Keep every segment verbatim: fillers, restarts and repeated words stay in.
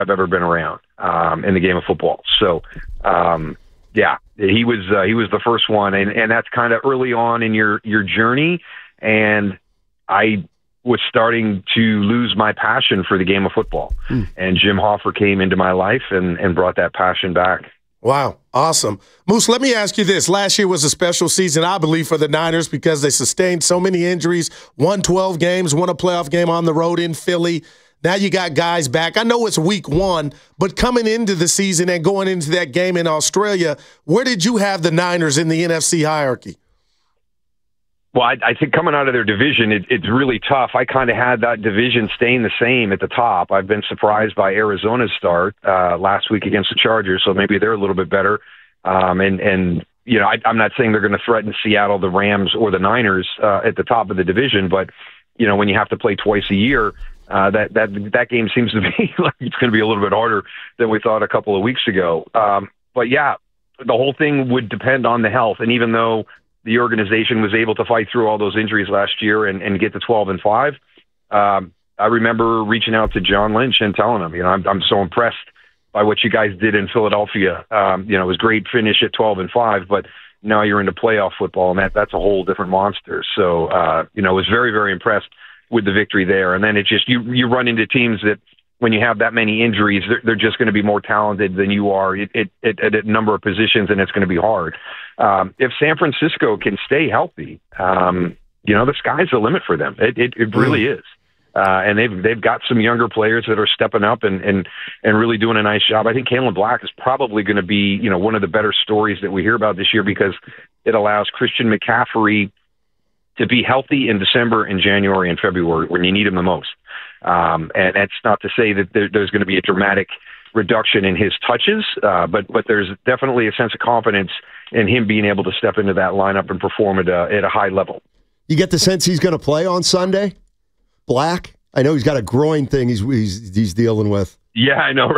I've ever been around um, in the game of football. So, um, yeah, he was uh, he was the first one, and, and that's kind of early on in your your journey. And I was starting to lose my passion for the game of football, mm. and Jim Hoffer came into my life and, and brought that passion back. Wow, awesome. Moose, let me ask you this. Last year was a special season, I believe, for the Niners because they sustained so many injuries, won twelve games, won a playoff game on the road in Philly. Now you got guys back. I know it's week one, but coming into the season and going into that game in Australia, where did you have the Niners in the N F C hierarchy? Well, I, I think coming out of their division, it, it's really tough. I kind of had that division staying the same at the top. I've been surprised by Arizona's start uh, last week against the Chargers, so maybe they're a little bit better. Um, and, and you know, I, I'm not saying they're going to threaten Seattle, the Rams, or the Niners uh, at the top of the division, but, you know, when you have to play twice a year, uh, that, that, that game seems to be like it's going to be a little bit harder than we thought a couple of weeks ago. Um, but, yeah, the whole thing would depend on the health. And even though the organization was able to fight through all those injuries last year and, and get to twelve and five. Um, I remember reaching out to John Lynch and telling him, you know, I'm, I'm so impressed by what you guys did in Philadelphia. Um, you know, it was great finish at twelve and five, but now you're into playoff football, and that that's a whole different monster. So, uh, you know, I was very, very impressed with the victory there. And then it just, you, you run into teams that, when you have that many injuries, they're, they're just going to be more talented than you are at, at, at a number of positions, and it's going to be hard. Um, if San Francisco can stay healthy, um, you know, the sky's the limit for them. It, it, it really is. Uh, and they've they've got some younger players that are stepping up and, and, and really doing a nice job. I think Kalen Black is probably going to be, you know, one of the better stories that we hear about this year because it allows Christian McCaffrey to be healthy in December and January and February when you need him the most. Um, and that's not to say that there, there's going to be a dramatic reduction in his touches, uh, but but there's definitely a sense of confidence in him being able to step into that lineup and perform at a, at a high level. You get the sense he's going to play on Sunday? Black? I know he's got a groin thing he's he's, he's dealing with. Yeah, I know.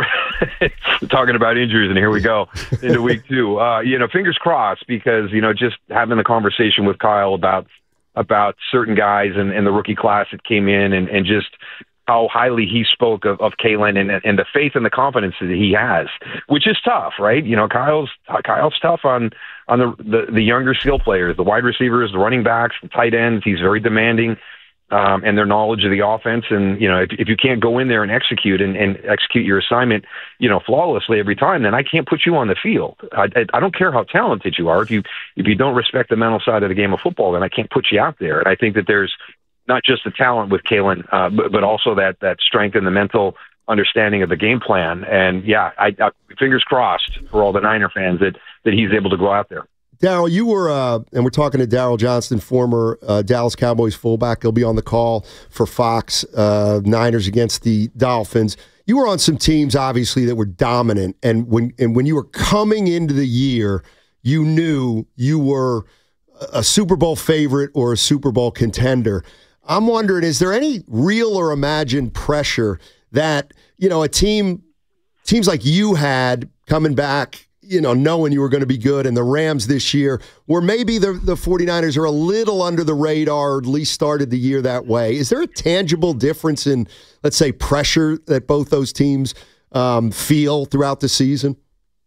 Talking about injuries, and here we go into week two. Uh, you know, fingers crossed, because, you know, just having the conversation with Kyle about about certain guys and, and the rookie class that came in, and, and just how highly he spoke of, of Kalen and, and the faith and the confidence that he has, which is tough, right? You know, Kyle's Kyle's tough on on the, the, the younger skill players, the wide receivers, the running backs, the tight ends. He's very demanding, um, and their knowledge of the offense. And, you know, if, if you can't go in there and execute and, and execute your assignment, you know, flawlessly every time, then I can't put you on the field. I, I, I don't care how talented you are. If you if you don't respect the mental side of the game of football, then I can't put you out there. And I think that there's not just the talent with Kalen, uh, but, but also that that strength and the mental understanding of the game plan. And yeah, I, I fingers crossed for all the Niner fans that that he's able to go out there. Daryl, you were, uh, and we're talking to Daryl Johnston, former uh, Dallas Cowboys fullback. He'll be on the call for Fox, uh, Niners against the Dolphins. You were on some teams, obviously, that were dominant, and when and when you were coming into the year, you knew you were a Super Bowl favorite or a Super Bowl contender. I'm wondering, is there any real or imagined pressure that, you know, a team, teams like you had coming back, you know, knowing you were going to be good, and the Rams this year, where maybe the, the 49ers are a little under the radar, or at least started the year that way? Is there a tangible difference in, let's say, pressure that both those teams um, feel throughout the season?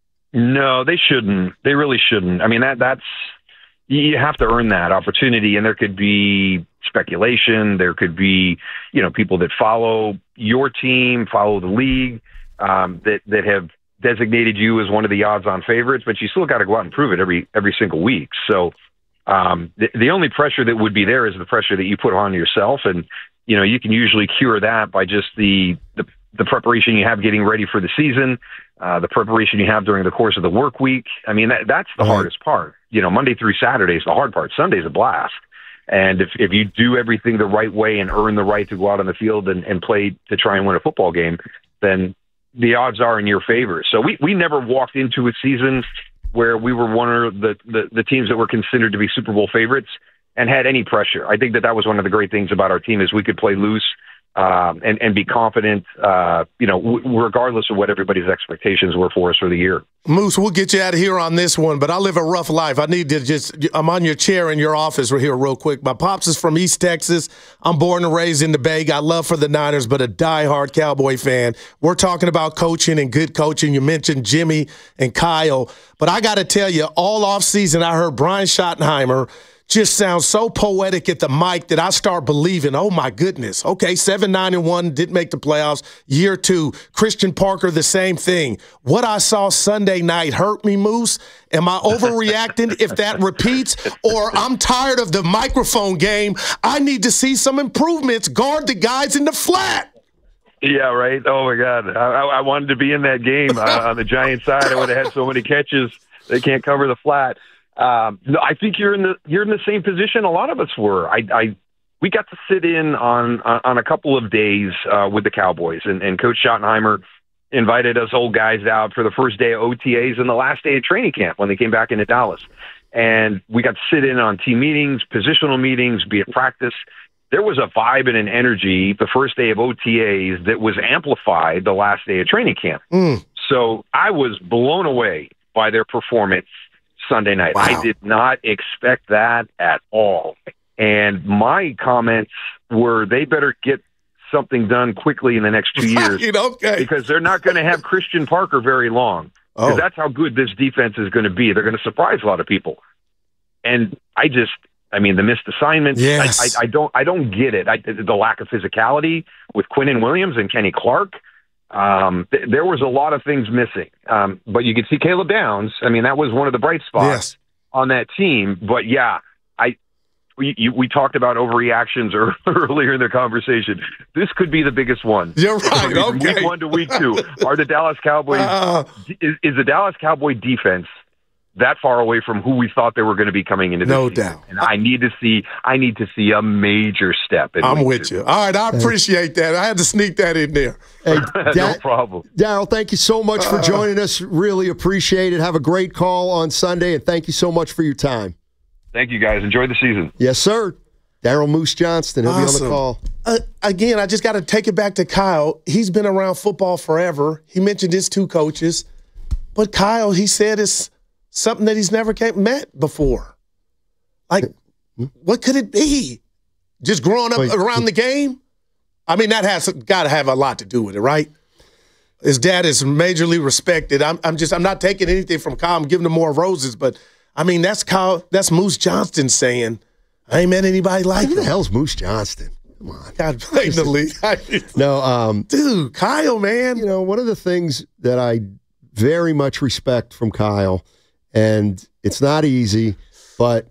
No, they shouldn't. They really shouldn't. I mean, that that's, you have to earn that opportunity, and there could be speculation. There could be, you know, people that follow your team, follow the league, um, that, that have designated you as one of the odds-on favorites, but you still got to go out and prove it every every single week. So um, the, the only pressure that would be there is the pressure that you put on yourself, and you know you can usually cure that by just the the, the preparation you have getting ready for the season, uh, the preparation you have during the course of the work week. I mean, that, that's the right. hardest part. You know, Monday through Saturday is the hard part. Sunday's a blast. And if, if you do everything the right way and earn the right to go out on the field and, and play to try and win a football game, then the odds are in your favor. So we, we never walked into a season where we were one of the, the, the teams that were considered to be Super Bowl favorites and had any pressure. I think that that was one of the great things about our team is we could play loose. um, and, and be confident, uh, you know, w- regardless of what everybody's expectations were for us for the year. Moose, we'll get you out of here on this one, but I live a rough life. I need to just – I'm on your chair in your office right here real quick. My pops is from East Texas. I'm born and raised in the Bay. Got love for the Niners, but a diehard Cowboy fan. We're talking about coaching and good coaching. You mentioned Jimmy and Kyle. But I got to tell you, all offseason I heard Brian Schottenheimer – just sounds so poetic at the mic that I start believing, oh, my goodness. Okay, seven, nine, and one, didn't make the playoffs. Year two, Christian Parker, the same thing. What I saw Sunday night hurt me, Moose. Am I overreacting if that repeats? Or I'm tired of the microphone game. I need to see some improvements. Guard the guys in the flat. Yeah, right. Oh, my God. I, I wanted to be in that game uh, on the Giants side. I would have had so many catches. They can't cover the flat. Um, no, I think you're in the you're in the same position a lot of us were. I, I we got to sit in on on a couple of days uh, with the Cowboys, and, and Coach Schottenheimer invited us old guys out for the first day of O T As and the last day of training camp when they came back into Dallas. And we got to sit in on team meetings, positional meetings, be it practice. There was a vibe and an energy the first day of O T As that was amplified the last day of training camp. Mm. So I was blown away by their performance Sunday night. Wow. I did not expect that at all. And my comments were they better get something done quickly in the next two years okay. because they're not going to have Christian Parker very long. Because oh. that's how good this defense is going to be. They're going to surprise a lot of people. And I just, I mean, the missed assignments, yes. I, I, I don't I don't get it. I, the lack of physicality with Quinnen Williams and Kenny Clark. Um, th- there was a lot of things missing, um, but you could see Caleb Downs. I mean, that was one of the bright spots yes. on that team. But yeah, I we you, we talked about overreactions or, earlier in the conversation. This could be the biggest one. You're right. From okay. Week one to week two, are the Dallas Cowboys? Uh, is, is the Dallas Cowboy defense that far away from who we thought they were going to be coming into this no season? doubt. And I need to see I need to see a major step. In I'm with two. you. All right, I appreciate that. I had to sneak that in there. Hey, no da- problem. Daryl, thank you so much for joining us. Really appreciate it. Have a great call on Sunday, and thank you so much for your time. Thank you, guys. Enjoy the season. Yes, sir. Daryl Moose Johnston. He'll awesome. be on the call. Uh, again, I just got to take it back to Kyle. He's been around football forever. He mentioned his two coaches. But Kyle, he said it's something that he's never met before. Like, what could it be? Just growing up Wait, around the game? I mean, that has got to have a lot to do with it, right? His dad is majorly respected. I'm, I'm just, I'm not taking anything from Kyle. I'm giving him more roses, but I mean, that's Kyle, that's Moose Johnston saying, I ain't met anybody like Who that. the hell's Moose Johnston? Come on. God played in the league. no, um, dude, Kyle, man. You know, one of the things that I very much respect from Kyle, and it's not easy, but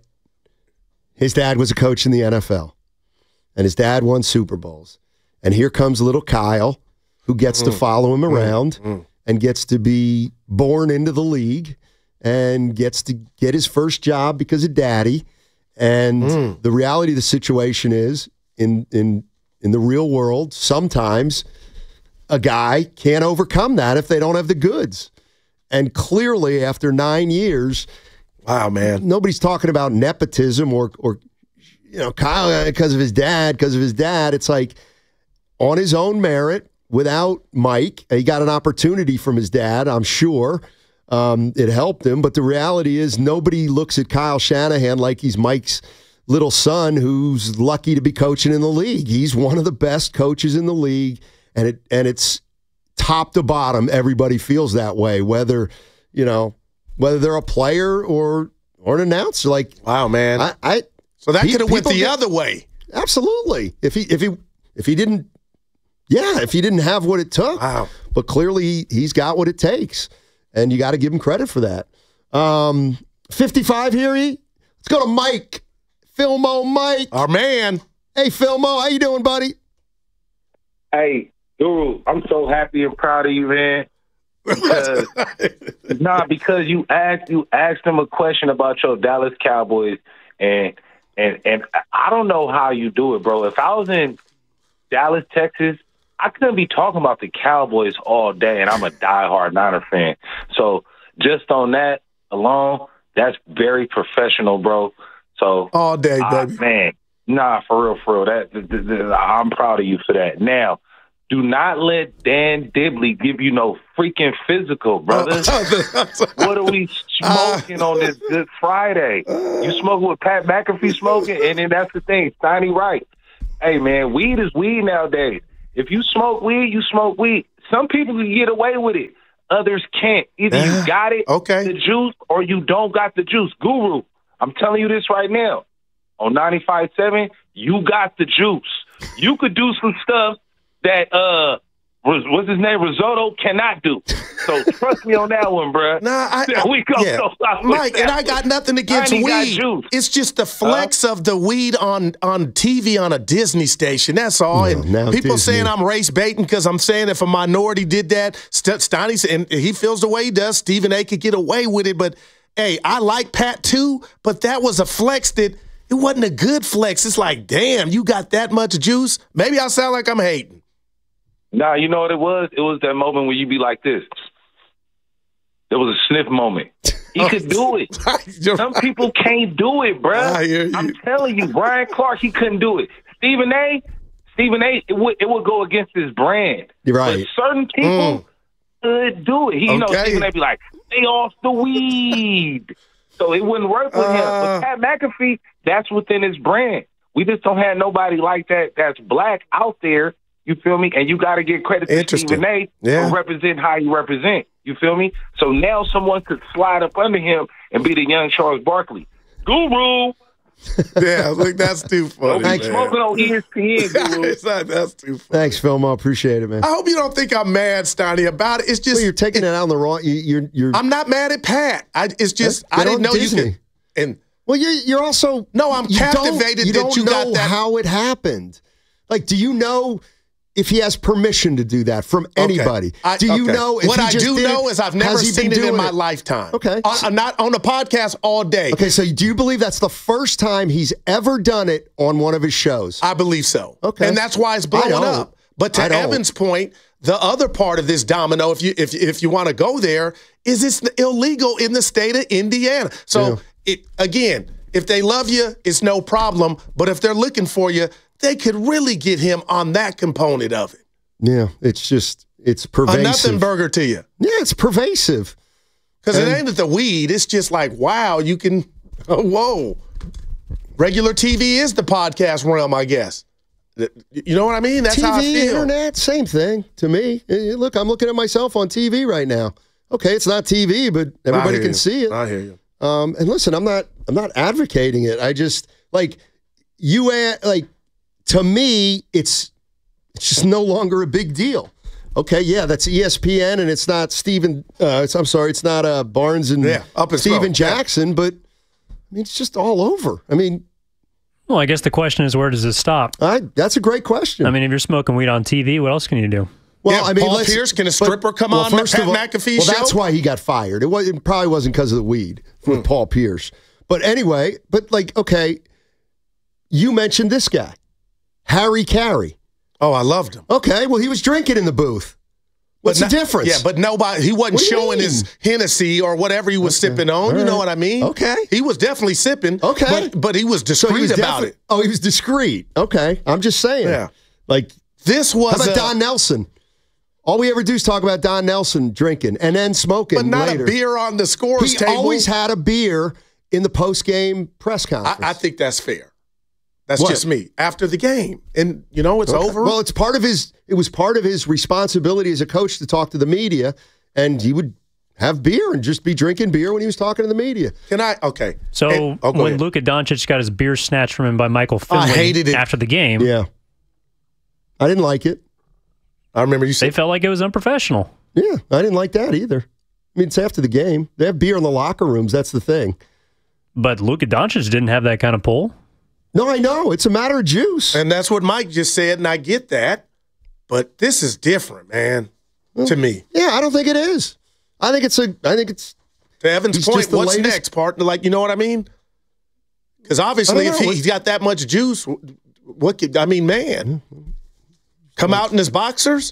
his dad was a coach in the N F L, and his dad won Super Bowls. And here comes little Kyle, who gets mm. to follow him around mm. and gets to be born into the league and gets to get his first job because of daddy. And mm. the reality of the situation is, in in in the real world, sometimes a guy can't overcome that if they don't have the goods. And clearly, after nine years, wow, man, nobody's talking about nepotism or or you know Kyle because of his dad, because of his dad. It's like on his own merit, without Mike, he got an opportunity from his dad. I'm sure. Um, it helped him, but the reality is nobody looks at Kyle Shanahan like he's Mike's little son who's lucky to be coaching in the league. He's one of the best coaches in the league, and it and it's top to bottom. Everybody feels that way, whether you know whether they're a player or or an announcer. Like, wow, man, I, I so that could have went the get, other way. Absolutely, if he if he if he didn't, yeah, if he didn't have what it took. Wow, but clearly he's got what it takes. And you got to give him credit for that. Um, fifty-five here, E. Let's go to Mike. Philmo Mike. Our man. Hey, Philmo. How you doing, buddy? Hey, Guru, I'm so happy and proud of you, man. Because, nah, because you asked you asked him a question about your Dallas Cowboys, and and and I don't know how you do it, bro. If I was in Dallas, Texas, I couldn't be talking about the Cowboys all day, and I'm a diehard Niner fan. So just on that alone, that's very professional, bro. So all day, uh, baby. Man, Nah, for real, for real. That th- th- th- I'm proud of you for that. Now, do not let Dan Dibley give you no freaking physical, brother. What are we smoking uh, on this Good Friday? You smoking with Pat McAfee smoking? And then that's the thing. Steiny right. Hey, man, weed is weed nowadays. If you smoke weed, you smoke weed. Some people can get away with it. Others can't. Either you got it, okay. the juice, or you don't got the juice. Guru, I'm telling you this right now. On ninety-five point seven, you got the juice. You could do some stuff that uh what's his name Risotto cannot do. So trust me on that one, bro. Nah, I, there we go. Yeah. Mike, and I got nothing against weed. It's just the flex huh? of the weed on on T V on a Disney station. That's all. No, and people Disney. saying I'm race baiting because I'm saying if a minority did that, St- Steiny's and he feels the way he does. Stephen A. could get away with it, but hey, I like Pat too. But that was a flex that it wasn't a good flex. It's like, damn, you got that much juice. Maybe I sound like I'm hating. Nah, you know what it was? It was that moment where you be like this. There was a sniff moment. He could do it. Some people can't do it, bruh. I'm telling you, Brian Clark, he couldn't do it. Stephen A., Stephen A., it would, it would go against his brand. You're right. But certain people mm. could do it. He, you okay. know, Stephen A. be like, stay off the weed. So it wouldn't work with uh, him. But Pat McAfee, that's within his brand. We just don't have nobody like that that's black out there. You feel me? And you got to give credit to Stephen A. Yeah. for representing how you represent. You feel me? So now someone could slide up under him and be the young Charles Barkley. Guru! Yeah, look, that's too funny. Don't be smoking on E S P N, Guru. not, that's too funny. Thanks, Phil. I appreciate it, man. I hope you don't think I'm mad, Steiny, about it. It's just well, you're taking it, it out on the wrong. You, you're, you're. I'm not mad at Pat. I, it's just I didn't know Disney. you could. And well, you're you're also no. I'm you captivated you that don't you know got that. How it happened? Like, do you know? If he has permission to do that from anybody, okay. I, do you okay. know? If what he I just do did, know is I've never seen it in my it? lifetime. Okay, on, I'm not on the podcast all day. Okay, so do you believe that's the first time he's ever done it on one of his shows? I believe so. Okay, and that's why it's blowing up. But to Evan's point, the other part of this domino, if you if if you want to go there, is it's illegal in the state of Indiana. So yeah. it again, if they love you, it's no problem. But if they're looking for you, they could really get him on that component of it. Yeah, it's just, it's pervasive. A nothing burger to you. Yeah, it's pervasive. Because it ain't the weed. It's just like, wow, you can, oh, whoa. Regular T V is the podcast realm, I guess. You know what I mean? That's T V, how I feel. Internet, same thing to me. Look, I'm looking at myself on T V right now. Okay, it's not T V, but everybody can you. see it. I hear you. Um, and listen, I'm not, I'm not advocating it. I just, like, you, like, to me, it's, It's just no longer a big deal. Okay, yeah, that's E S P N, and it's not Stephen. Uh, it's, I'm sorry, it's not uh, Barnes and yeah, up and Steven slow. Jackson, yeah. but I mean, it's just all over. I mean, well, I guess the question is, where does it stop? I, that's a great question. I mean, if you're smoking weed on T V, what else can you do? Well, yeah, I mean, Paul Pierce, can a stripper but, come well, on first Pat of all, McAfee's well, show? that's why he got fired. It, was, it probably wasn't because of the weed with hmm. Paul Pierce. But anyway, but like, okay, you mentioned this guy, Harry Carey. Oh, I loved him. Okay, well, he was drinking in the booth. What's not, the difference? Yeah, but nobody, he wasn't showing his Hennessy or whatever he was okay. sipping on. Right. You know what I mean? Okay. He was definitely sipping. Okay. But, but he was discreet so he was about defi- it. Oh, he was discreet. Okay. I'm just saying. Yeah. Like, this was. How about a, Don Nelson? All we ever do is talk about Don Nelson drinking and then smoking. But not later. a beer on the scores he table. He always had a beer in the post-game press conference. I, I think that's fair. That's what? just me. After the game. And, you know, it's okay. over. Well, it's part of his, it was part of his responsibility as a coach to talk to the media, and he would have beer and just be drinking beer when he was talking to the media. Can I? Okay. So and, oh, when ahead. Luka Doncic got his beer snatched from him by Michael Finley I hated it. after the game. Yeah. I didn't like it. I remember you said. They felt like it was unprofessional. Yeah, I didn't like that either. I mean, it's after the game. They have beer in the locker rooms. That's the thing. But Luka Doncic didn't have that kind of pull. No, I know. It's a matter of juice. And that's what Mike just said, and I get that. But this is different, man, well, to me. Yeah, I don't think it is. I think it's a. I think it's. To Evan's point, what's latest. next, partner? Like, you know what I mean? Because obviously, if he, he's got that much juice, what could, I mean, man, come out in his boxers?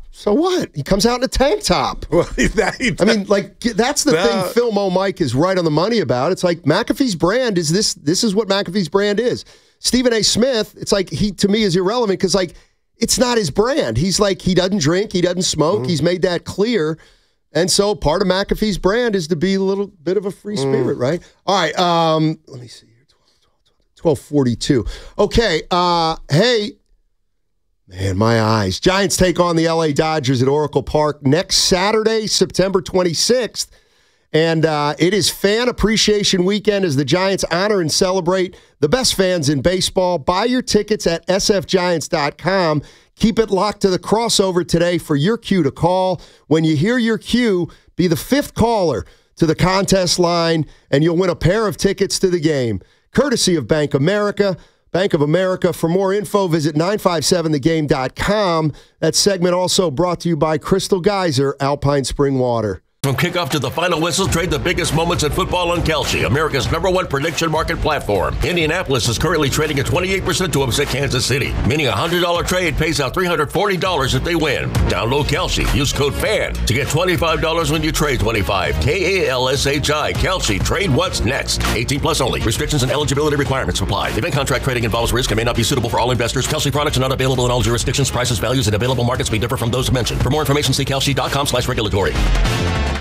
So what? He comes out in a tank top. Well, that, I mean, like that's the No. thing. Phil Mo Mike is right on the money about. It's like McAfee's brand is this. This is what McAfee's brand is. Stephen A. Smith. It's like he to me is irrelevant because like it's not his brand. He's like he doesn't drink, he doesn't smoke. Mm. He's made that clear, and so part of McAfee's brand is to be a little bit of a free spirit, mm. right? All right. Um, let me see here. twelve forty-two. Okay. Uh, hey. Man, my eyes. Giants take on the L A Dodgers at Oracle Park next Saturday, September twenty-sixth. And uh, it is Fan Appreciation Weekend as the Giants honor and celebrate the best fans in baseball. Buy your tickets at s f giants dot com. Keep it locked to the crossover today for your cue to call. When you hear your cue, be the fifth caller to the contest line, and you'll win a pair of tickets to the game. Courtesy of Bank America. Bank of America. For more info, visit nine five seven the game dot com. That segment also brought to you by Crystal Geyser, Alpine Spring Water. From kickoff to the final whistle, trade the biggest moments in football on Kalshi, America's number one prediction market platform. Indianapolis is currently trading at twenty-eight percent to upset Kansas City, meaning a one hundred dollars trade pays out three hundred forty dollars if they win. Download Kalshi. Use code FAN to get twenty-five dollars when you trade twenty-five. K A L S H I. Kalshi. Trade what's next. eighteen plus only. Restrictions and eligibility requirements apply. Event contract trading involves risk and may not be suitable for all investors. Kalshi products are not available in all jurisdictions. Prices, values, and available markets may differ from those mentioned. For more information, see kalshi dot com slash regulatory.